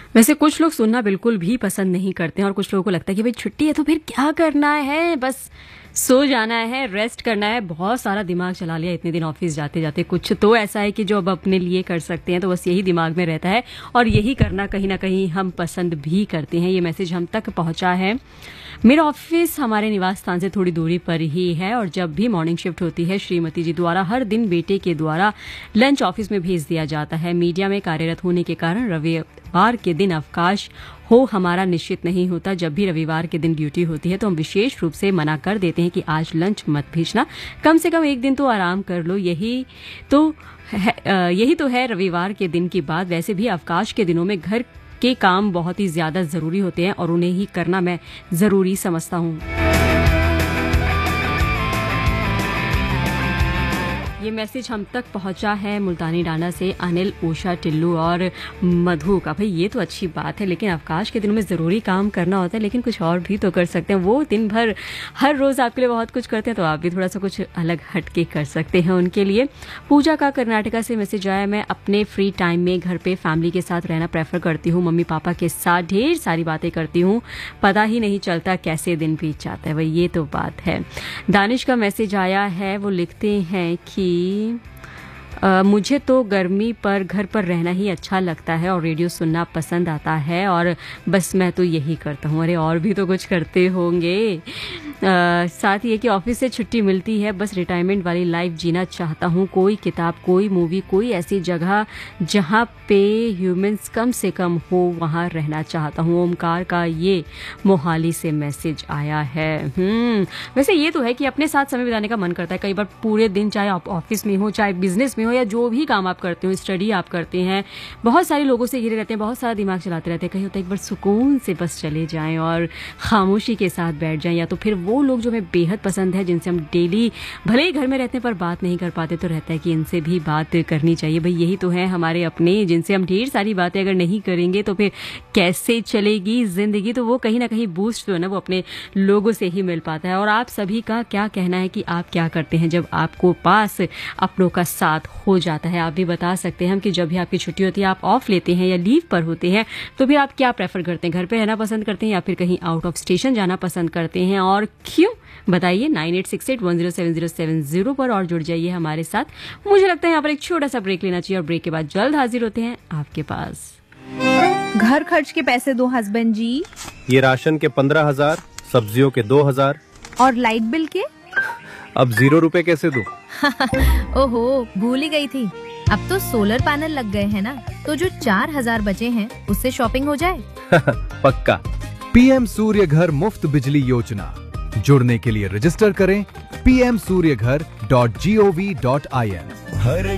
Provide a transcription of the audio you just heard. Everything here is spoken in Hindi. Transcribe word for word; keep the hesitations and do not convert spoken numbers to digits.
वैसे कुछ लोग सुनना बिल्कुल भी पसंद नहीं करते हैं और कुछ लोगों को लगता है कि भाई छुट्टी है तो फिर क्या करना है, बस सो जाना है, रेस्ट करना है। बहुत सारा दिमाग चला लिया इतने दिन ऑफिस जाते जाते। कुछ तो ऐसा है कि जो अब अपने लिए कर सकते हैं तो बस यही दिमाग में रहता है और यही करना कहीं ना कहीं हम पसंद भी करते हैं। ये मैसेज हम तक पहुंचा है। मेरा ऑफिस हमारे निवास स्थान से थोड़ी दूरी पर ही है और जब भी मॉर्निंग शिफ्ट होती है श्रीमती जी द्वारा हर दिन बेटे के द्वारा लंच ऑफिस में भेज दिया जाता है। मीडिया में कार्यरत होने के कारण रविवार के दिन अवकाश हो हमारा निश्चित नहीं होता। जब भी रविवार के दिन ड्यूटी होती है तो हम विशेष रूप से मना कर देते हैं कि आज लंच मत भेजना, कम से कम एक दिन तो आराम कर लो। यही तो है, यही तो है रविवार के दिन की बात। वैसे भी अवकाश के दिनों में घर के काम बहुत ही ज्यादा जरूरी होते हैं और उन्हें ही करना मैं जरूरी समझता हूँ। ये मैसेज हम तक पहुंचा है मुल्तानी डांडा से अनिल, उषा, टिल्लू और मधु का। भाई ये तो अच्छी बात है, लेकिन अवकाश के दिनों में ज़रूरी काम करना होता है, लेकिन कुछ और भी तो कर सकते हैं। वो दिन भर हर रोज़ आपके लिए बहुत कुछ करते हैं तो आप भी थोड़ा सा कुछ अलग हट के कर सकते हैं उनके लिए। पूजा का कर्नाटका से मैसेज आया, मैं अपने फ्री टाइम में घर पे फैमिली के साथ रहना प्रेफर करती हूँ। मम्मी पापा के साथ ढेर सारी बातें करती हूँ, पता ही नहीं चलता कैसे दिन बीत जाता है। भाई ये तो बात है। दानिश का मैसेज आया है, वो लिखते हैं कि Uh, मुझे तो गर्मी पर घर पर रहना ही अच्छा लगता है और रेडियो सुनना पसंद आता है और बस मैं तो यही करता हूँ। अरे और भी तो कुछ करते होंगे। uh, साथ ही है कि ऑफिस से छुट्टी मिलती है, बस रिटायरमेंट वाली लाइफ जीना चाहता हूँ। कोई किताब, कोई मूवी, कोई ऐसी जगह जहाँ पे ह्यूमंस कम से कम हो, वहाँ रहना चाहता हूँ। ओमकार का ये मोहाली से मैसेज आया है। हम्म वैसे ये तो है कि अपने साथ समय बिताने का मन करता है। कई बार पूरे दिन चाहे आप ऑफिस में हो, चाहे बिजनेस में हो, या जो भी काम आप करते हो, स्टडी आप करते हैं, बहुत सारे लोगों से घिरे रहते हैं, बहुत सारा दिमाग चलाते रहते हैं। कहीं होता है एक बार सुकून से बस चले जाएं और खामोशी के साथ बैठ जाएं। या तो फिर वो लोग जो हमें बेहद पसंद है, जिनसे हम डेली भले ही घर में रहते हैं पर बात नहीं कर पाते, तो रहता है कि इनसे भी बात करनी चाहिए। भाई यही तो है हमारे अपने, जिनसे हम ढेर सारी बातें अगर नहीं करेंगे तो फिर कैसे चलेगी जिंदगी। तो वो कहीं ना कहीं बूस्ट जो है ना वो अपने लोगों से ही मिल पाता है। और आप सभी का क्या कहना है कि आप क्या करते हैं जब आपको पास अपनों का साथ हो जाता है? आप भी बता सकते हैं हम कि जब भी आपकी छुट्टी होती है, आप ऑफ लेते हैं या लीव पर होते हैं, तो फिर आप क्या प्रेफर करते हैं? घर पे रहना पसंद करते हैं या फिर कहीं आउट ऑफ स्टेशन जाना पसंद करते हैं, और क्यों? बताइए nine eight six eight one zero seven zero seven zero पर और जुड़ जाइए हमारे साथ। मुझे लगता है यहाँ पर एक छोटा सा ब्रेक लेना चाहिए और ब्रेक के बाद जल्द हाजिर होते हैं आपके पास। घर खर्च के पैसे दो हस्बैंड जी। ये राशन के पंद्रह हजार, सब्जियों के दो हजार और लाइट बिल के अब जीरो रुपए कैसे दूं? ओहो, भूल ही गई थी। अब तो सोलर पैनल लग गए हैं ना, तो जो चार हजार बचे हैं उससे शॉपिंग हो जाए। पक्का। पीएम सूर्य घर मुफ्त बिजली योजना, जुड़ने के लिए रजिस्टर करें पी एम सूर्य घर dot G O V dot I N. Her